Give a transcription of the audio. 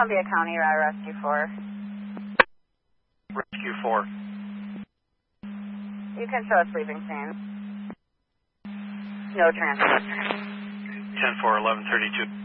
Columbia County, Rescue 4. Rescue 4. You can show a sleeping scene. No transfer. 10-4, 1132.